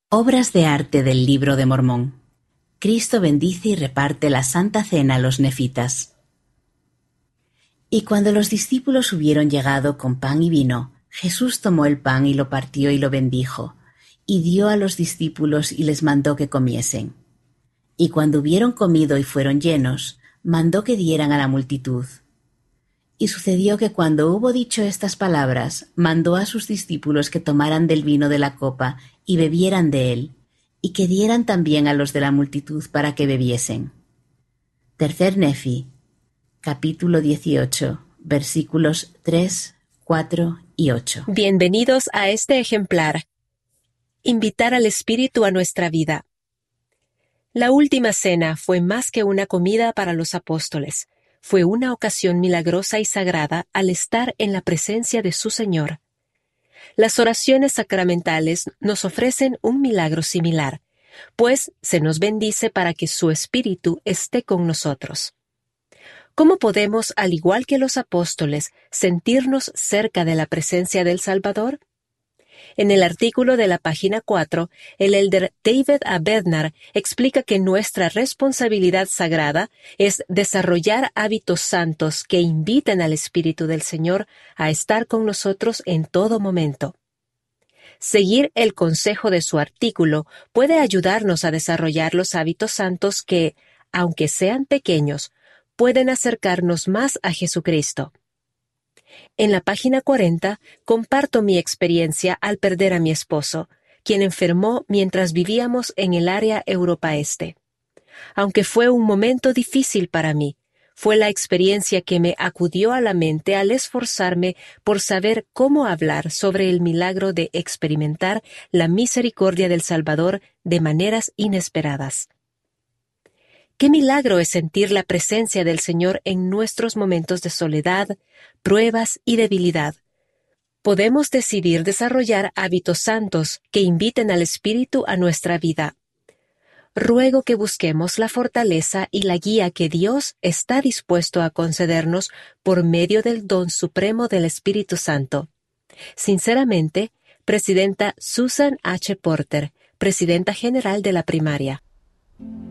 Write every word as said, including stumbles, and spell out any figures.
Obras de arte del Libro de Mormón. Cristo bendice y reparte la Santa Cena a los nefitas. Y cuando los discípulos hubieron llegado con pan y vino, Jesús tomó el pan y lo partió y lo bendijo, y dio a los discípulos y les mandó que comiesen. Y cuando hubieron comido y fueron llenos, mandó que dieran a la multitud. Y sucedió que cuando hubo dicho estas palabras, mandó a sus discípulos que tomaran del vino de la copa y bebieran de él, y que dieran también a los de la multitud para que bebiesen. Tercer Nefi, capítulo dieciocho, versículos tres, cuatro y ocho. Bienvenidos a este ejemplar. Invitar al Espíritu a nuestra vida. La última cena fue más que una comida para los apóstoles. Fue una ocasión milagrosa y sagrada al estar en la presencia de su Señor. Las oraciones sacramentales nos ofrecen un milagro similar, pues se nos bendice para que su Espíritu esté con nosotros. ¿Cómo podemos, al igual que los apóstoles, sentirnos cerca de la presencia del Salvador? En el artículo de la página cuatro, el elder David A. Bednar explica que nuestra responsabilidad sagrada es desarrollar hábitos santos que inviten al Espíritu del Señor a estar con nosotros en todo momento. Seguir el consejo de su artículo puede ayudarnos a desarrollar los hábitos santos que, aunque sean pequeños, pueden acercarnos más a Jesucristo. En la página cuarenta comparto mi experiencia al perder a mi esposo, quien enfermó mientras vivíamos en el área Europa Este. Aunque fue un momento difícil para mí, fue la experiencia que me acudió a la mente al esforzarme por saber cómo hablar sobre el milagro de experimentar la misericordia del Salvador de maneras inesperadas. ¡Qué milagro es sentir la presencia del Señor en nuestros momentos de soledad, pruebas y debilidad! Podemos decidir desarrollar hábitos santos que inviten al Espíritu a nuestra vida. Ruego que busquemos la fortaleza y la guía que Dios está dispuesto a concedernos por medio del don supremo del Espíritu Santo. Sinceramente, Presidenta Susan H. Porter, Presidenta General de la Primaria.